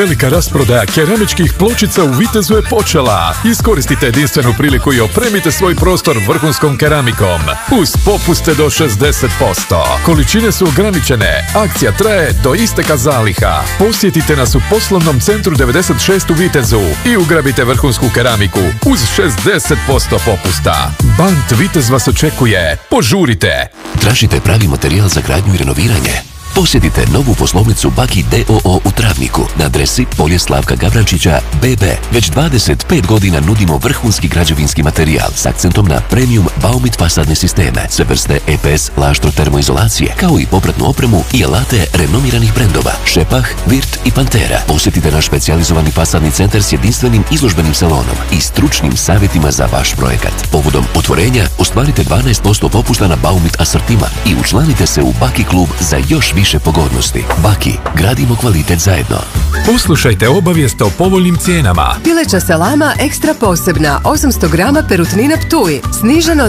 Velika rasprodaja keramičkih pločica u Vitezu je počela. Iskoristite jedinstvenu priliku i opremite svoj prostor vrhunskom keramikom. Uz popuste do 60%. Količine su ograničene. Akcija traje do isteka zaliha. Posjetite nas u poslovnom centru 96 u Vitezu i ugrabite vrhunsku keramiku uz 60% popusta. Bant Vitez vas očekuje. Požurite! Tražite pravi materijal za gradnju i renoviranje? Posjetite novu poslovnicu Baki d.o.o. u Travniku na adresi Polje Slavka Gavrančića BB. Već 25 godina nudimo vrhunski građevinski materijal s akcentom na premium Baumit fasadne sisteme, sve vrste EPS laštro termoizolacije, kao i popratnu opremu i alate renomiranih brendova Šepah, Virt i Pantera. Posjetite naš specijalizovani fasadni centar s jedinstvenim izložbenim salonom i stručnim savjetima za vaš projekat. Povodom otvorenja ostvarite 12% popusta na Baumit asortiman i učlanite se u Baki klub za još više pogodnosti. Baki, gradimo kvalitet zajedno. Poslušajte obavijest o povoljnim cijenama. Pileća salama ekstra posebna 800 grama perutnina Ptuj sniženo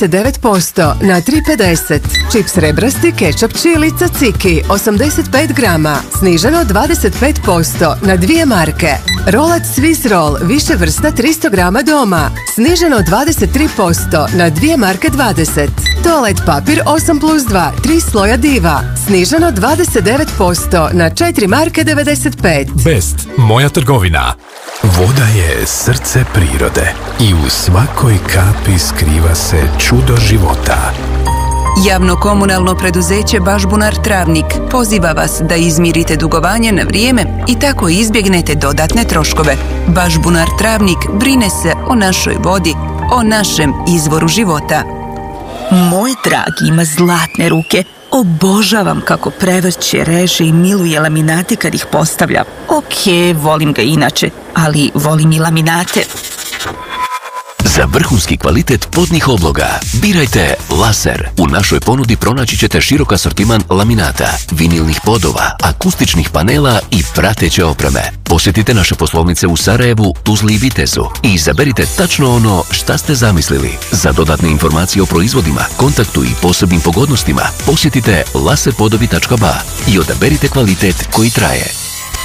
29% na 3,50. Čips rebrasti kečap čili Caciki 85 grama sniženo 25% na 2 marke. Rolac Swiss Roll više vrsta 300 grama doma sniženo 23% na 2 marke 20. Toalet papir 8+2 3 sloja Diva sniženo 29% na 4 marke 95. Best, moja trgovina. Voda je srce prirode i u svakoj kapi skriva se čudo života. Javno-komunalno preduzeće Bažbunar Travnik poziva vas da izmirite dugovanje na vrijeme i tako izbjegnete dodatne troškove. Bažbunar Travnik brine se o našoj vodi, o našem izvoru života. Moj dragi ima zlatne ruke. Obožavam kako prevrće, reže i miluje laminate kad ih postavlja. Volim ga inače, ali volim i laminate. Za vrhunski kvalitet podnih obloga birajte Laser. U našoj ponudi pronaći ćete širok asortiman laminata, vinilnih podova, akustičnih panela i prateće opreme. Posjetite naše poslovnice u Sarajevu, Tuzli i Vitezu i izaberite tačno ono šta ste zamislili. Za dodatne informacije o proizvodima, kontaktu i posebnim pogodnostima posjetite laserpodovi.ba i odaberite kvalitet koji traje.